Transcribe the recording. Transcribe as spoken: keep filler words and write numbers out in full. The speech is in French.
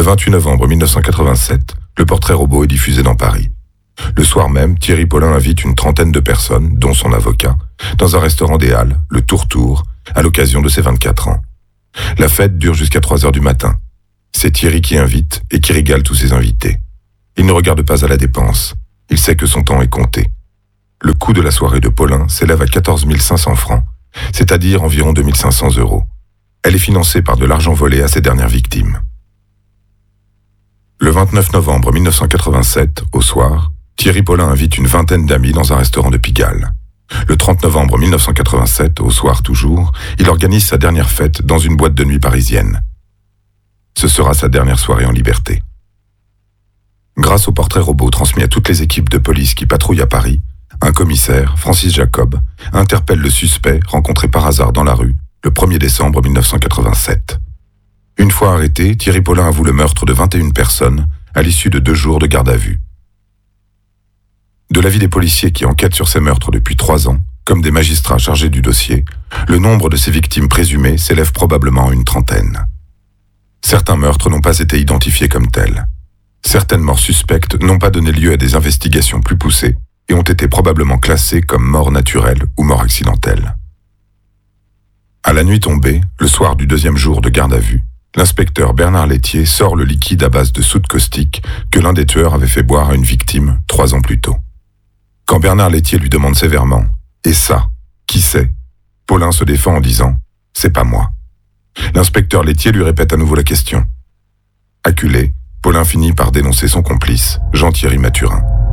vingt-huit novembre mille neuf cent quatre-vingt-sept, le portrait robot est diffusé dans Paris. Le soir même, Thierry Paulin invite une trentaine de personnes, dont son avocat, dans un restaurant des Halles, le Tour-Tour, à l'occasion de ses vingt-quatre ans. La fête dure jusqu'à trois heures du matin. C'est Thierry qui invite et qui régale tous ses invités. Il ne regarde pas à la dépense. Il sait que son temps est compté. Le coût de la soirée de Paulin s'élève à quatorze mille cinq cents francs, c'est-à-dire environ deux mille cinq cents euros. Elle est financée par de l'argent volé à ses dernières victimes. Le vingt-neuf novembre mille neuf cent quatre-vingt-sept, au soir, Thierry Paulin invite une vingtaine d'amis dans un restaurant de Pigalle. Le trente novembre mille neuf cent quatre-vingt-sept, au soir toujours, il organise sa dernière fête dans une boîte de nuit parisienne. Ce sera sa dernière soirée en liberté. Grâce au portrait robot transmis à toutes les équipes de police qui patrouillent à Paris, un commissaire, Francis Jacob, interpelle le suspect rencontré par hasard dans la rue le premier décembre mille neuf cent quatre-vingt-sept. Une fois arrêté, Thierry Paulin avoue le meurtre de vingt et une personnes à l'issue de deux jours de garde à vue. De l'avis des policiers qui enquêtent sur ces meurtres depuis trois ans, comme des magistrats chargés du dossier, le nombre de ces victimes présumées s'élève probablement à une trentaine. Certains meurtres n'ont pas été identifiés comme tels. Certaines morts suspectes n'ont pas donné lieu à des investigations plus poussées et ont été probablement classées comme morts naturelles ou morts accidentelles. À la nuit tombée, le soir du deuxième jour de garde à vue, l'inspecteur Bernard Lettier sort le liquide à base de soude caustique que l'un des tueurs avait fait boire à une victime trois ans plus tôt. Quand Bernard Lettier lui demande sévèrement « Et ça, qui c'est ?» Paulin se défend en disant « C'est pas moi ». L'inspecteur Lettier lui répète à nouveau la question. Acculé, Paulin finit par dénoncer son complice, Jean-Thierry Mathurin.